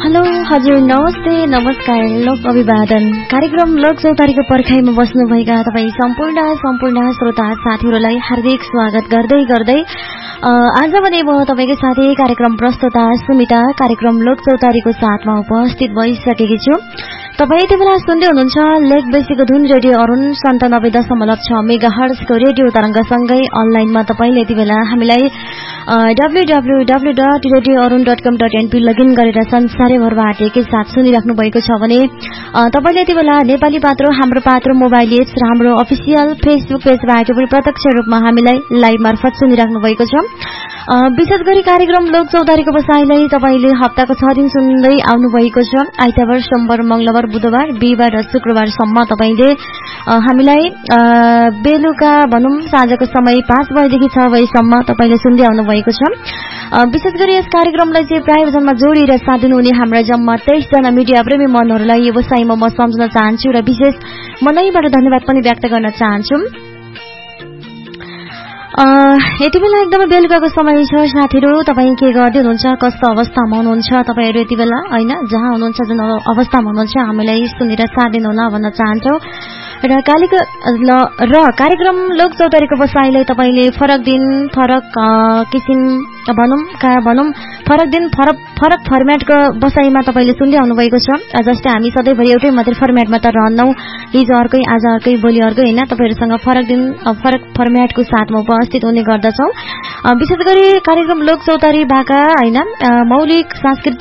Hello हजुर नमस्ते नमस्कार लोक अभिवादन कार्यक्रम लोक चौतारीको पर्खाइमा बस्नुभएका तपाईँ सम्पूर्ण श्रोता साथीहरूलाई हार्दिक स्वागत गर्दै आज भने म तपाईकै साथै कार्यक्रम प्रस्तुता सुमिता कार्यक्रम लोक चौतारीको साथमा उपस्थित भइसकेकी छु। तपाईँ यति बेला सुन्दै हुनुहुन्छ लेक बेसीको धुन रेडियो अरुण 97.6 मेगाहर्जको रेडियो तरंगसँगै अनलाइनमा तपाईले यति बेला हामीलाई www.radioarun.com.np लगइन गरेर संसारैभरबाट एकैसाथ सुनिराख्नु भएको छ भने तपाईले यति बेला नेपाली पात्रो हाम्रो पात्रो मोबाइल एप्स र हाम्रो अफिसियल फेसबुक पेजबाट पनि प्रत्यक्ष रूपमा हामीलाई लाइभ मार्फत सुनिराख्नु भएको छ। विशेष गरी कार्यक्रम लोक चौतारीको बसाइलाई तपाईले हप्ताको 6 दिन सुन्दै आउनु भएको छ। आइतबार सोमबार मंगलबार बुधबार बिहीबार र शुक्रबारसम्म तपाईले हामीलाई बेलुका भनौं साँझको समय 5 बजेदेखि 6 बजेसम्म तपाईले सुन्दै आउनु भएको छ। विशेष गरी यस कार्यक्रमलाई चाहिँ प्रायोजनमा जोडिएर साथ दिनुहुने हाम्रा जम्मा 23 जना मिडिया प्रेमी मनहरूलाई यो बसाइमा म सम्झन चाहन्छु र विशेष मनैबाट धन्यवाद पनि व्यक्त गर्न चाहन्छु। यति बेला एकदमै बेलुकाको समय छ साथीहरु, तपाई के गर्दै हुनुहुन्छ, कस्तो अवस्थामा हुनुहुन्छ, तपाईहरु यति बेला हैन जहाँ हुनुहुन्छ जुन अवस्थामा हुनुहुन्छ हामीलाई सुनेर साथ दिनुहोला भन्न चाहन्छु। र कार्यक्रम लोक चौतारीको बसाइलाई तपाईले फरक दिन फरक किसिम भनौं फरक दिन फरक फर्मेटको बसाइमा तपाईले सुन्दै आउनु भएको छ। जस्तै हामी सधैँभरि एउटै मात्र फर्मेटमा त रहन्नौ, हिजो अर्कै आज अर्कै भोलि अर्कै हैन, तपाईहरुसँग फरक दिन फरक फर्मेटको साथमा उपस्थित हुने गर्दछौं। विशेष गरी कार्यक्रम लोक चौतारी भाका हैन मौलिक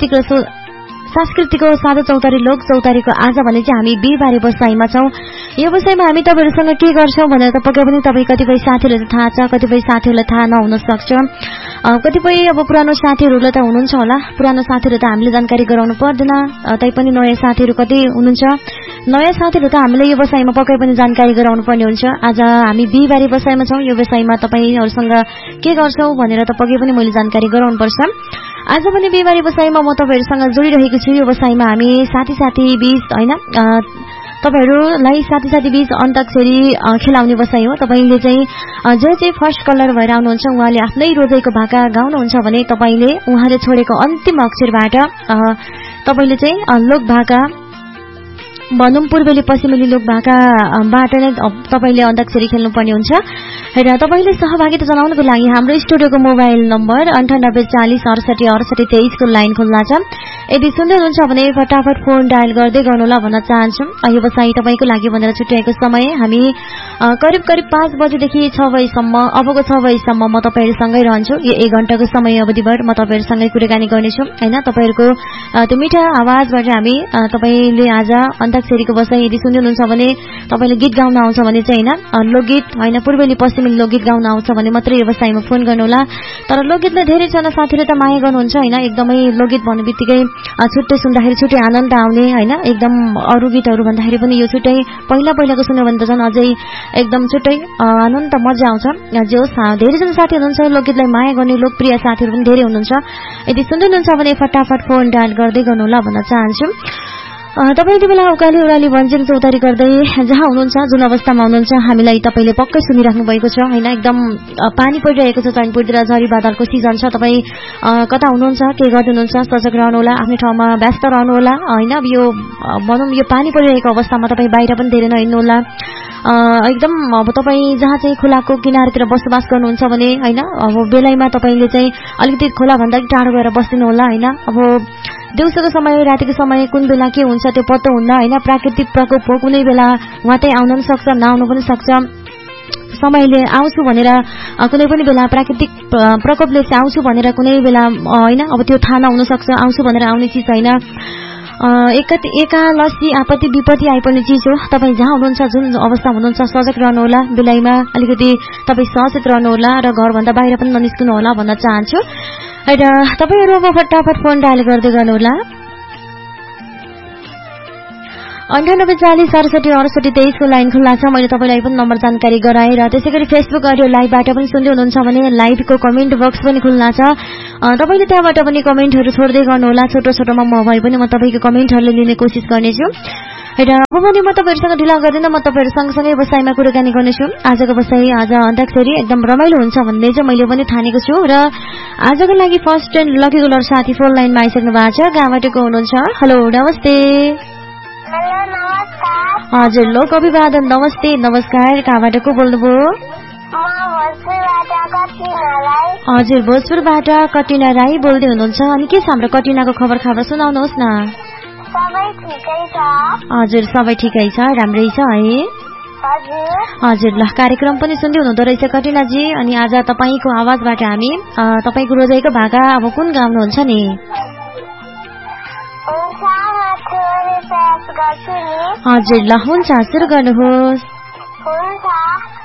सांस्कृतिकको साझा चौतारी लोक चौतारीको आज भने चाहिँ हामी बिहीबारे बसाइमा छौं। यो बसाइमा हामी तपाईहरुसँग के गर्छौं भनेर त पक्कै पनि तपाई कतिपय साथीहरुलाई थाहा छ, कतिपय साथीहरुलाई थाहा नहुन सक्छ। कतिपय अब पुरानो साथीहरुले त हुनुहुन्छ होला, पुरानो साथीहरु त हामीले जानकारी गराउनु पर्दैन, तैपनि नयाँ साथीहरु कति हुनुहुन्छ, नयाँ साथीहरु त हामीले यो बसाइमा पक्कै पनि जानकारी गराउनु पर्ने हुन्छ। आज हामी बिहीबारे बसाइमा छौं, यो बसाइमा तपाईहरुसँग के गर्छौं भनेर त पक्कै पनि मैले जानकारी गराउनु पर्छ। आज पनि बिहीबारे बसाइमा म तपाईहरुसँग जोडिरहेको छु। यो बसाइमा हामी साथी बीच हैन तपाईहरुलाई साथी बीच अन्ताक्षरी खेलाउने बसाइ हो। तपाईले चाहिँ जो चाहिँ फर्स्ट कलर भएर आउनुहुन्छ उहाँले आफ्नै रोजाइको भाका गाउनुहुन्छ भने तपाईले उहाँले छोडेको अन्तिम अक्षरबाट तपाईले चाहिँ लोक भाका भनौं पूर्वेली पश्चिमेली लोक भाकाबाट नै तपाईले अन्ताक्षरी खेल्नु पर्ने हुन्छ। र तपाईले सहभागिता जनाउनको लागि हाम्रो स्टुडियोको मोबाइल नम्बर 9840686823 को लाइन खुल्ला छ। यदि सुन्दै हुनुहुन्छ भने फटाफट फोन डायल गर्दै गर्नुहोला भन्न चाहन्छु। यो बसाइ तपाईको लागि भनेर छुट्याएको समय हामी करिब 5 बजेदेखि 6 बजेसम्म अबको 6 बजेसम्म म तपाईहरुसँगै रहन्छु। यो 1 घण्टाको समय अवधिभर म तपाईहरुसँगै कुराकानी गर्नेछु हैन। तपाईहरुको त्यो मिठा आवाजबाट हामी तपाईले आज अन्ताक्षरीको बसाइ यदि सुन्दै हुनुहुन्छ भने तपाईले गीत गाउन आउँछ भने चाहिँ हैन लोकगीत हैन पूर्वेली पश्चिमेली लोकगीत गाउन आउँछ भने मात्रै यो बसाइमा फोन गर्नुहोला। तर लोकगीतले धेरै जना साथीहरुले त माया गर्नुहुन्छ हैन, एकदमै लोकगीत भन्नेबित्तिकै छुट्टै सुन्दाखेरि छुट्टै आनन्द आउने हैन, एकदम अरु गीतहरु भन्दाखेरि पनि यो छुट्टै पहिलाको सुन्यो भने त झन् अझै एकदम छुट्टै आनन्द मजा आउँछ। जे होस् धेरै जना साथी हुनुहुन्छ लोकगीतलाई माया गर्ने लोकप्रिय साथीहरु पनि धेरै हुनुहुन्छ। यदि सुन्दै हुनुहुन्छ भने फटाफट फोन डायल गर्दै गर्नुहोला भन्न चाहन्छु। तपाई यति बेला उकाली भन्ज्याङ चौतारी गर्दै जहाँ हुनुहुन्छ जुन अवस्थामा हुनुहुन्छ हामीलाई तपाईले पक्कै सुनिराख्नु भएको छ हैन। एकदम पानी परिरहेको छ, चैनपुरतिर झरी बादलको सिजन छ। तपाई कता हुनुहुन्छ, के गर्दै हुनुहुन्छ, सजग रहनुहोला, आफ्नै ठाउँमा व्यस्त रहनुहोला हैन। यो भनौं यो पानी परिरहेको अवस्थामा तपाई बाहिर पनि धेरै नहिड्नुहोला। एकदम अब तपाई जहाँ चाहिँ खोलाको किनारतिर बसोबास गर्नुहुन्छ भने हैन अब बेलायमा तपाईले चाहिँ अलिकति खोला भन्दा टाढो गएर बस्दिनु होला हैन। अब दिउँसोको समय रातिको समय कुन बेला के हुन्छ त्यो पत्तो हुन्न हैन। प्राकृतिक प्रकोप हो, कुनै बेला वातै आउन पनि सक्छ, नआउन पनि सक्छ। समयले आउँछु भनेर कुनै पनि बेला प्राकृतिक प्रकोपले चाहिँ आउँछु भनेर कुनै बेला हैन अब त्यो थाहा नहुन सक्छ। आउँछु भनेर आउने चीज हैन, एकालसी आपत्ति विपत्ति आइपर्ने चीज हो। तपाई जहाँ हुनुहुन्छ जुन अवस्थामा हुनुहुन्छ सजग रहनुहोला, बेलायमा अलिकति तपाई सचेत रहनुहोला र घरभन्दा बाहिर पनि ननिस्कनु होला भन्न चाहन्छु। र तपाईहरु अब फटाफट फोन डायल गर्दै गर्नुहोला। 9840686823 को लाइन खुल्ला छ। मैले तपाईलाई पनि नम्बर जानकारी गराए र त्यसैगरी फेसबुक अडियो लाइभबाट पनि सुन्दै हुनुहुन्छ भने लाइभको कमेन्ट बक्स पनि खुल्ला छ। तपाईले त्यहाँबाट पनि कमेन्टहरु छोड्दै गर्नुहोला। छोटोमा म भए पनि म तपाईको कमेन्टहरुले लिने कोसिस गर्नेछु। र अब पनि म तपाईँहरूसँग ढिला गर्दैन, म तपाईँहरू सँगसँगै व्यवसायमा कुराकानी गर्नेछु। आजको व्यवसाय आज अन्तखेरि एकदम रमाइलो हुन्छ भन्ने चाहिँ मैले पनि ठानेको छु। र आजको लागि फर्स्ट एन्ड लकी कलर साथी फोन लाइनमा आइसक्नु भएको छ। कहाँबाट को हुनुहुन्छ? हेलो नमस्ते। हजुर लोक अभिवादन। नमस्ते नमस्कार। कहाँबाट को बोल्नुभयो? हजुर भोजपुरबाट कटिना राई बोल्दै हुनुहुन्छ। अनि के छ हाम्रो कटिनाको खबर सुनाउनुहोस् न। हजुर सबै ठिकै छ, राम्रै छ है। हजुर ल कार्यक्रम पनि सुन्दै हुनुहुँदो रहेछ कटिनाजी। अनि आज तपाईँको आवाजबाट हामी तपाईँको रोजाइको भाका अब कुन गाउनुहुन्छ नि? हजुर ल हुन्छ सुरु गर्नुहोस्।